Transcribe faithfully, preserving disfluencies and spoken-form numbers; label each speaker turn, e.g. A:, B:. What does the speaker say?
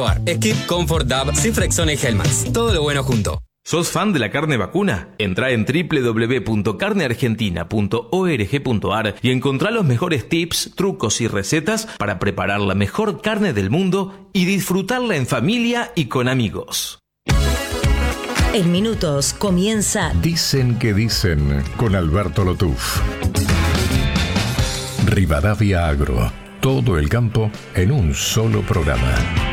A: Skip, Comfort, Dove, Cifrexona y Helmans. Todo lo bueno junto.
B: ¿Sos fan de la carne vacuna? Entrá en doble u doble u doble u punto carne argentina punto org punto a r y encontrá los mejores tips, trucos y recetas para preparar la mejor carne del mundo y disfrutarla en familia y con amigos.
C: En minutos comienza
D: Dicen que dicen con Alberto Lotuf. Rivadavia Agro, todo el campo en un solo programa.